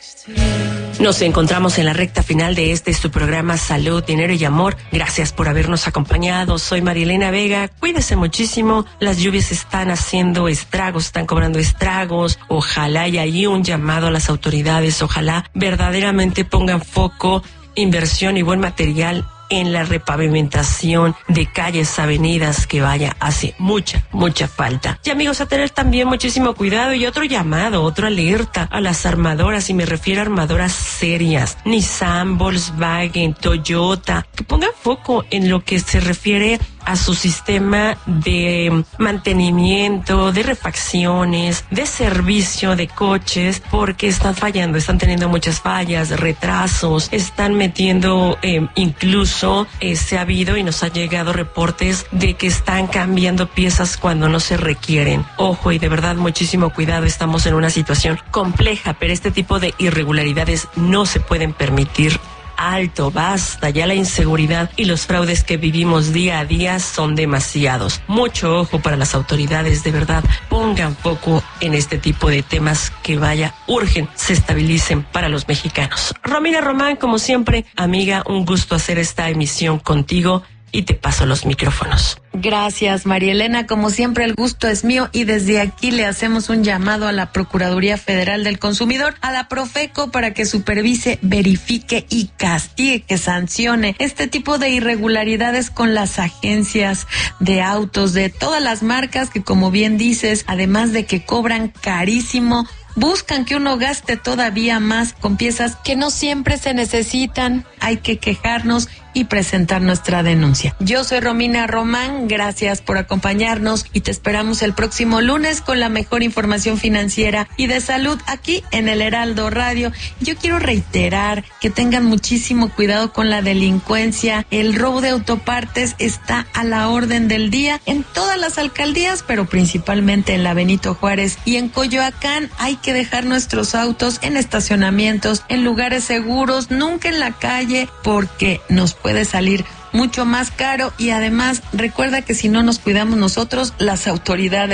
Nos encontramos en la recta final de su programa Salud, Dinero y Amor. Gracias por habernos acompañado. Soy Marielena Vega. Cuídese muchísimo. Las lluvias están haciendo estragos, están cobrando estragos. Ojalá y ahí un llamado a las autoridades. Ojalá verdaderamente pongan foco, inversión y buen material en la repavimentación de calles, avenidas, que hace mucha falta. Y amigos, a tener también muchísimo cuidado y otro llamado, otra alerta a las armadoras, y me refiero a armadoras serias, Nissan, Volkswagen, Toyota, que pongan foco en lo que se refiere a su sistema de mantenimiento, de refacciones, de servicio de coches, porque están fallando, están teniendo muchas fallas, retrasos, están metiendo incluso se ha habido y nos ha llegado reportes de que están cambiando piezas cuando no se requieren. Ojo, y de verdad muchísimo cuidado, estamos en una situación compleja, pero este tipo de irregularidades no se pueden permitir. Alto, basta, ya la inseguridad y los fraudes que vivimos día a día son demasiados. Mucho ojo para las autoridades, de verdad, pongan foco en este tipo de temas que urgen, se estabilicen para los mexicanos. Romina Román, como siempre, amiga, un gusto hacer esta emisión contigo y te paso los micrófonos. Gracias, María Elena. Como siempre, el gusto es mío y desde aquí le hacemos un llamado a la Procuraduría Federal del Consumidor, a la Profeco, para que supervise, verifique y castigue, que sancione este tipo de irregularidades con las agencias de autos de todas las marcas que, como bien dices, además de que cobran carísimo, buscan que uno gaste todavía más con piezas que no siempre se necesitan. Hay que quejarnos y presentar nuestra denuncia. Yo soy Romina Román, gracias por acompañarnos y te esperamos el próximo lunes con la mejor información financiera y de salud aquí en el Heraldo Radio. Yo quiero reiterar que tengan muchísimo cuidado con la delincuencia. El robo de autopartes está a la orden del día en todas las alcaldías, pero principalmente en la Benito Juárez y en Coyoacán. Hay que dejar nuestros autos en estacionamientos, en lugares seguros, nunca en la calle, porque nos puede salir mucho más caro y además recuerda que si no nos cuidamos nosotros, las autoridades